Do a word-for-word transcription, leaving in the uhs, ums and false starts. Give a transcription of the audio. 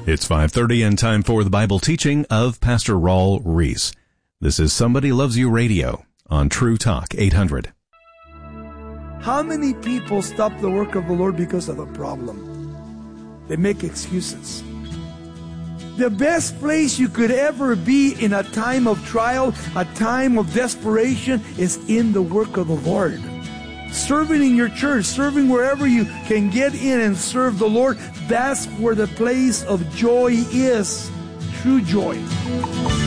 It's five thirty and time for the Bible teaching of Pastor Raul Ries. This is Somebody Loves You Radio on True Talk eight hundred. How many people stop the work of the Lord because of a problem? They make excuses. The best place you could ever be in a time of trial, a time of desperation, is in the work of the Lord. Serving in your church, serving wherever you can get in and serve the Lord, that's where the place of joy is. True joy.